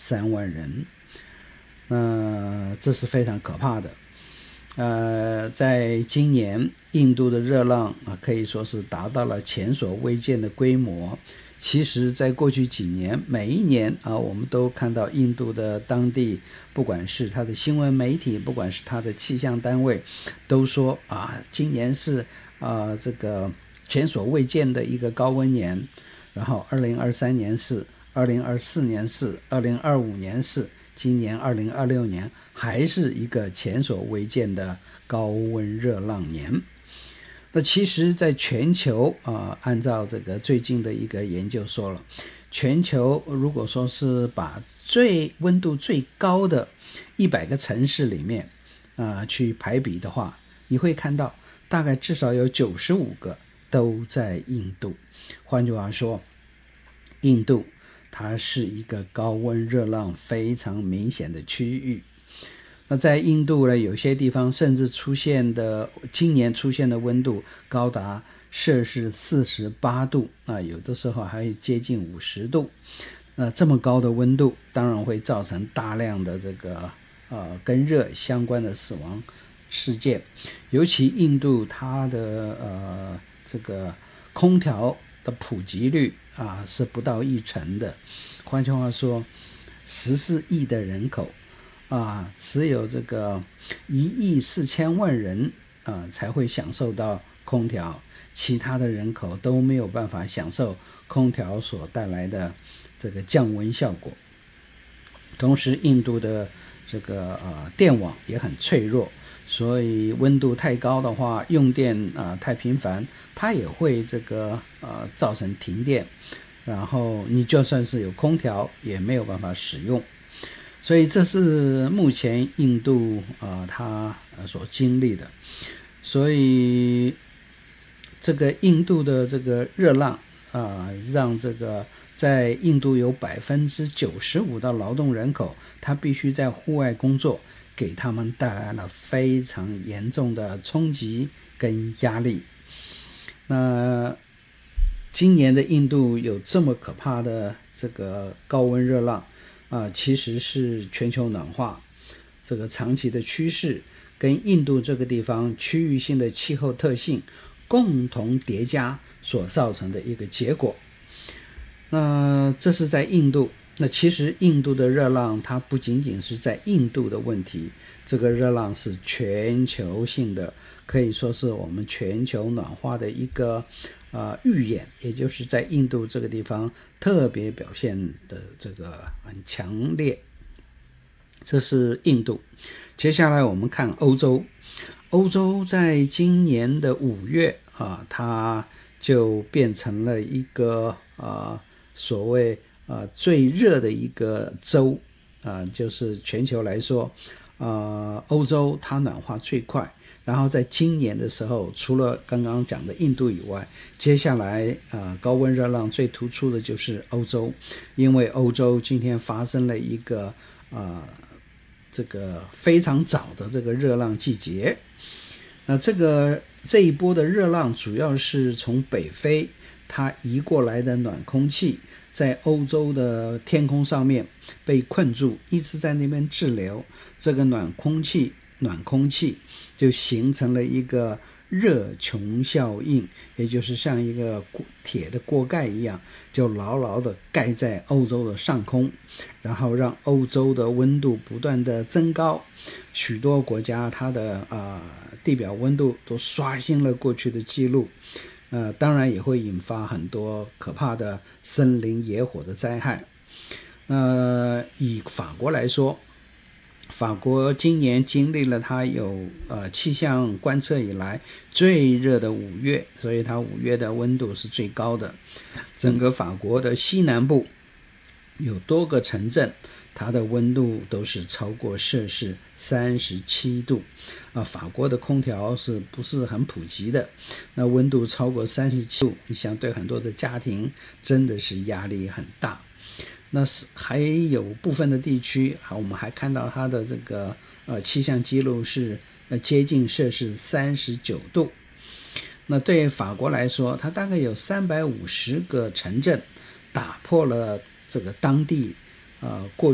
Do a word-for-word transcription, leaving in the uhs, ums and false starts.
三万人。那这是非常可怕的。呃，在今年印度的热浪啊，可以说是达到了前所未见的规模。其实在过去几年，每一年啊，我们都看到印度的当地，不管是它的新闻媒体，不管是它的气象单位，都说啊，今年是啊这个前所未见的一个高温年。然后二零二三年是，二零二四年是，二零二五年是，今年二零二六年还是一个前所未见的高温热浪年。那其实在全球啊、呃，按照这个最近的一个研究说了，全球如果说是把最温度最高的一百个城市里面啊、呃、去排比的话，你会看到大概至少有九十五个都在印度。换句话说，印度它是一个高温热浪非常明显的区域。那在印度呢，有些地方甚至出现的今年出现的温度高达摄氏四十八度啊，有的时候还接近五十度。那这么高的温度，当然会造成大量的这个呃跟热相关的死亡事件。尤其印度它的呃这个空调的普及率啊是不到一成的。换句话说，十四亿的人口啊，只有这个一亿四千万人啊才会享受到空调，其他的人口都没有办法享受空调所带来的这个降温效果。同时，印度的这个呃电网也很脆弱，所以温度太高的话，用电啊、呃、太频繁，它也会这个呃造成停电，然后你就算是有空调，也没有办法使用。所以这是目前印度啊、呃、它所经历的。所以这个印度的这个热浪啊、呃，让这个在印度有百分之九十五的劳动人口，他必须在户外工作，给他们带来了非常严重的冲击跟压力。那今年的印度有这么可怕的这个高温热浪啊、呃，其实是全球暖化这个长期的趋势，跟印度这个地方区域性的气候特性共同叠加所造成的一个结果。那这是在印度。那其实印度的热浪它不仅仅是在印度的问题，这个热浪是全球性的，可以说是我们全球暖化的一个呃预演，也就是在印度这个地方特别表现的这个很强烈。这是印度。接下来我们看欧洲。欧洲在今年的五月啊，它就变成了一个啊所谓啊最热的一个州啊，就是全球来说啊，欧洲它暖化最快。然后在今年的时候，除了刚刚讲的印度以外，接下来啊高温热浪最突出的就是欧洲，因为欧洲今天发生了一个啊这个非常早的这个热浪季节。那这个这一波的热浪主要是从北非它移过来的暖空气，在欧洲的天空上面被困住，一直在那边滞留。这个暖空气暖空气就形成了一个热穹效应，也就是像一个铁的锅盖一样，就牢牢地盖在欧洲的上空，然后让欧洲的温度不断的增高。许多国家它的呃地表温度都刷新了过去的记录，呃，当然也会引发很多可怕的森林野火的灾害。呃，以法国来说，法国今年经历了它有呃气象观测以来最热的五月，所以它五月的温度是最高的。整个法国的西南部有多个城镇，它的温度都是超过摄氏三十七度啊。法国的空调是不是很普及的？那温度超过三十七度，你想对很多的家庭真的是压力很大。那是还有部分的地区，我们还看到它的这个呃气象记录是呃接近摄氏三十九度。那对法国来说，它大概有三百五十个城镇打破了这个当地呃过